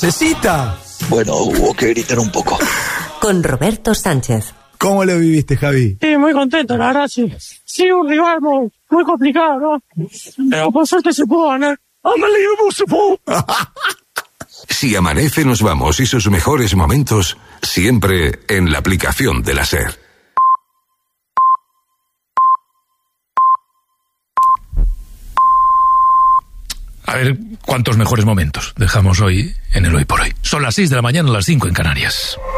¡Cecita! Bueno, hubo que gritar un poco. Con Roberto Sánchez. ¿Cómo lo viviste, Javi? Sí, muy contento, la verdad, sí. Sí, un rival muy complicado, ¿no? Pero por suerte se pudo ganar. ¡Unbelievable support! Si amanece, nos vamos y sus mejores momentos siempre en la aplicación de la SER. A ver cuántos mejores momentos dejamos hoy en el Hoy por Hoy. Son las 6 de la mañana, las 5 en Canarias.